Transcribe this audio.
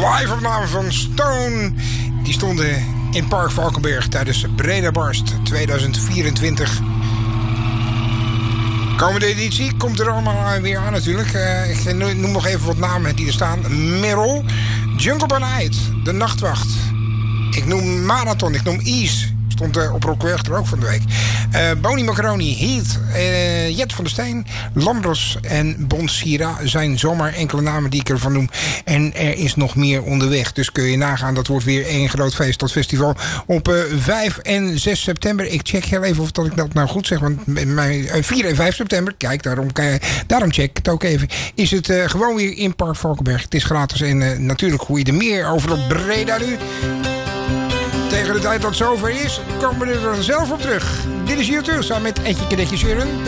live-opname van Stone. Die stonden in Park Valkenberg tijdens Breda Barst 2024. Komende editie komt er allemaal weer aan natuurlijk. Ik noem nog even wat namen die er staan. Merrill, Jungle by Night, De Nachtwacht. Ik noem Marathon, ik noem Ease. Stond op Rockwerg er ook van de week. Boni Macaroni, Heat, Jet van der Steen, Lambros en Bon Sira zijn zomaar enkele namen die ik ervan noem. En er is nog meer onderweg. Dus kun je nagaan, dat wordt weer één groot feest. Dat festival op 5 en 6 september. Ik check heel even of dat ik dat nou goed zeg. Want 4 en 5 september, kijk, daarom check ik het ook even. Is het gewoon weer in Park Valkenberg. Het is gratis en natuurlijk hoor je er meer over op Breda nu. Tegen de tijd dat het zover is, komen we er zelf op terug. Dit is YouTube samen met Etje Kadetje Sharon.